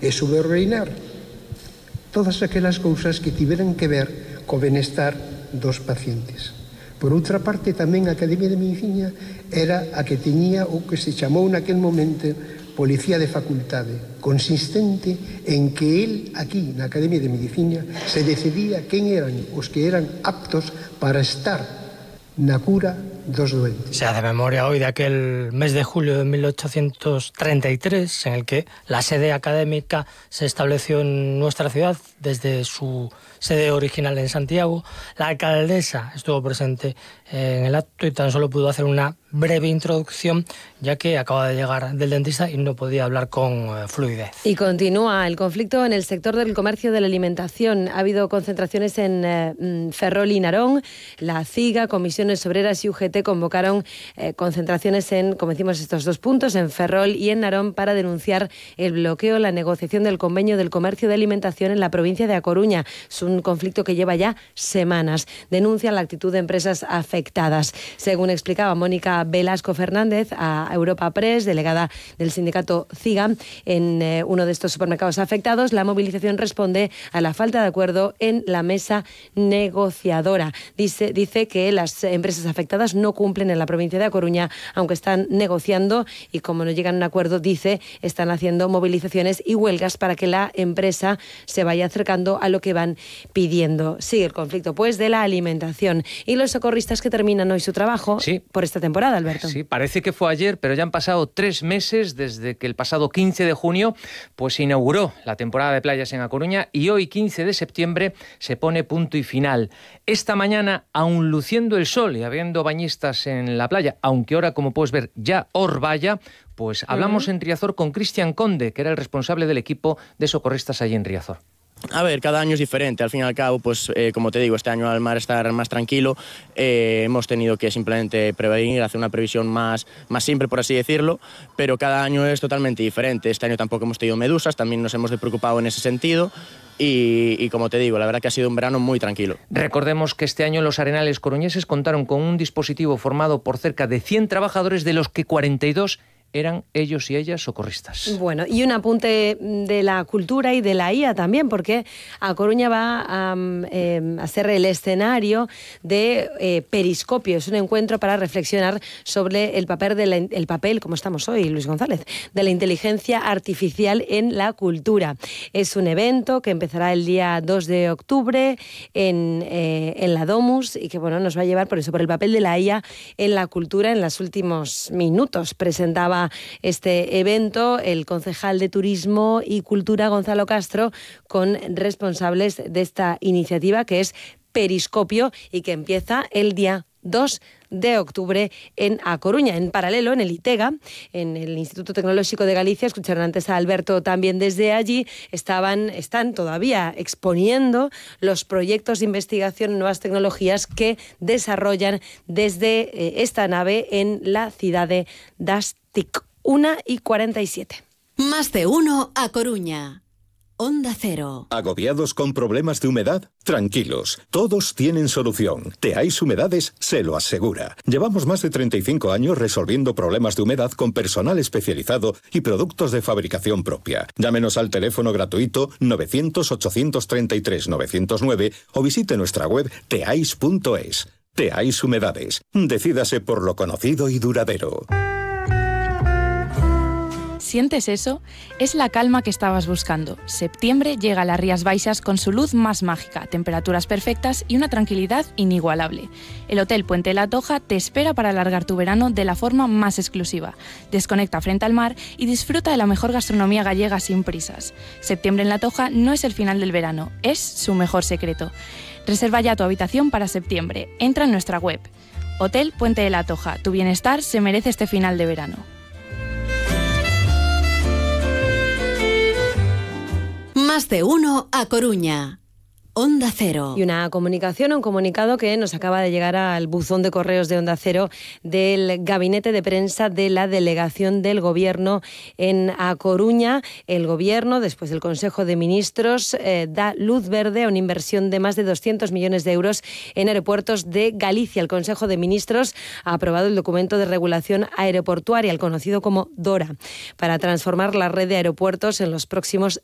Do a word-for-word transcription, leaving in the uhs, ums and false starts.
e subordinar todas aquelas cousas que tiveran que ver co benestar dos pacientes. Por outra parte, tamén a Academia de Medicina era a que tiña o que se chamou naquel momento policía de facultade, consistente en que el, aquí, na Academia de Medicina, se decidía quen eran os que eran aptos para estar na cura dos doentes. Se hace memoria hoy de aquel mes de julio de mil ochocientos treinta y tres, en el que la sede académica se estableció en nuestra ciudad desde su sede original en Santiago. La alcaldesa estuvo presente en el acto y tan solo pudo hacer una breve introducción, ya que acaba de llegar del dentista y no podía hablar con eh, fluidez. Y continúa el conflicto en el sector del comercio de la alimentación. Ha habido concentraciones en eh, Ferrol y Narón. La CIGA, Comisiones Obreras y U G T convocaron eh, concentraciones en, como decimos, estos dos puntos, en Ferrol y en Narón, para denunciar el bloqueo, la negociación del convenio del comercio de alimentación en la provincia de A Coruña. Es un conflicto que lleva ya semanas. Denuncian la actitud de empresas afectadas. Según explicaba Mónica Velasco Fernández a Europa Press, delegada del sindicato CIGA, en eh, uno de estos supermercados afectados, la movilización responde a la falta de acuerdo en la mesa negociadora. Dice, dice que las empresas afectadas no cumplen en la provincia de A Coruña, aunque están negociando, y como no llegan a un acuerdo, dice, están haciendo movilizaciones y huelgas para que la empresa se vaya acercando a lo que van pidiendo. Sigue el conflicto, pues, de la alimentación. Y los socorristas que terminan hoy su trabajo sí. por esta temporada, Alberto. Sí, parece que fue ayer, pero ya han pasado tres meses desde que el pasado quince de junio pues se inauguró la temporada de playas en A Coruña, y hoy, quince de septiembre, se pone punto y final. Esta mañana, aun luciendo el sol y habiendo bañistas en la playa, aunque ahora, como puedes ver, ya orballa, pues hablamos uh-huh. en Riazor con Cristian Conde, que era el responsable del equipo de socorristas allí en Riazor. A ver, cada año es diferente. Al fin y al cabo, pues eh, como te digo, este año al mar estar más tranquilo, eh, hemos tenido que simplemente prevenir, hacer una previsión más, más simple, por así decirlo, pero cada año es totalmente diferente. Este año tampoco hemos tenido medusas, también nos hemos preocupado en ese sentido. Y, y como te digo, la verdad que ha sido un verano muy tranquilo. Recordemos que este año los arenales coruñeses contaron con un dispositivo formado por cerca de cien trabajadores, de los que cuarenta y dos eran ellos y ellas socorristas. Bueno, y un apunte de la cultura y de la I A también, porque A Coruña va a, eh, a ser el escenario de eh, Periscopio. Es un encuentro para reflexionar sobre el papel, de la, el papel, como estamos hoy, Luis González, de la inteligencia artificial en la cultura. Es un evento que empezará el día dos de octubre en, eh, en la Domus, y que bueno, nos va a llevar por eso, por el papel de la I A en la cultura. En los últimos minutos presentaba este evento el concejal de Turismo y Cultura, Gonzalo Castro, con responsables de esta iniciativa, que es Periscopio, y que empieza el día dos de octubre en A Coruña. En paralelo, en el ITEGA, en el Instituto Tecnológico de Galicia, escucharon antes a Alberto también desde allí, estaban, están todavía exponiendo los proyectos de investigación en nuevas tecnologías que desarrollan desde eh, esta nave en la cidade das T I C. una y cuarenta y siete. Más de uno A Coruña. Onda Cero. ¿Agobiados con problemas de humedad? Tranquilos, todos tienen solución. Teais Humedades se lo asegura. Llevamos más de treinta y cinco años resolviendo problemas de humedad con personal especializado y productos de fabricación propia. Llámenos al teléfono gratuito novecientos, ochocientos treinta y tres, novecientos nueve o visite nuestra web teais punto es. Teais Humedades. Decídase por lo conocido y duradero. ¿Sientes eso? Es la calma que estabas buscando. Septiembre llega a las Rías Baixas con su luz más mágica, temperaturas perfectas y una tranquilidad inigualable. El Hotel Puente de la Toja te espera para alargar tu verano de la forma más exclusiva. Desconecta frente al mar y disfruta de la mejor gastronomía gallega sin prisas. Septiembre en la Toja no es el final del verano, es su mejor secreto. Reserva ya tu habitación para septiembre. Entra en nuestra web. Hotel Puente de la Toja. Tu bienestar se merece este final de verano. Más de uno A Coruña. Onda Cero. Y una comunicación, un comunicado que nos acaba de llegar al buzón de correos de Onda Cero del gabinete de prensa de la delegación del Gobierno en A Coruña. El Gobierno, después del Consejo de Ministros, eh, da luz verde a una inversión de más de doscientos millones de euros en aeropuertos de Galicia. El Consejo de Ministros ha aprobado el documento de regulación aeroportuaria, el conocido como DORA, para transformar la red de aeropuertos en los próximos